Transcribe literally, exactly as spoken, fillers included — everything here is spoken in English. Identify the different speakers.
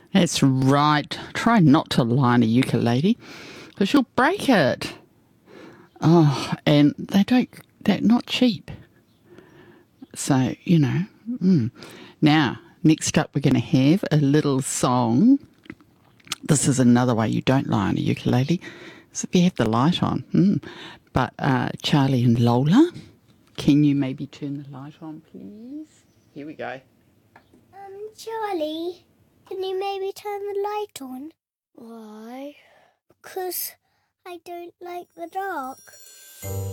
Speaker 1: That's right. Try not to lie on a ukulele because you'll break it. Oh, and they don't, they're not cheap. So, you know. Mm. Now, next up, we're going to have a little song. This is another way you don't lie on a ukulele. So if you have the light on. Mm. But uh, Charlie and Lola, can you maybe turn the light on, please? Here we go.
Speaker 2: Um, Charlie, can you maybe turn the light on? Why? Because I don't like the dark.